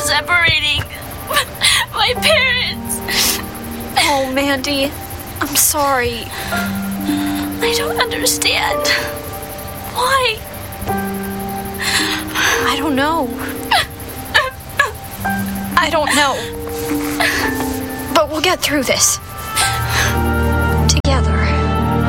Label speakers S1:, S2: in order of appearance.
S1: separating my parents.
S2: Oh, Mandy, I'm sorry.
S1: I don't understand. Why?
S2: I don't know. I don't know. But we'll get through this.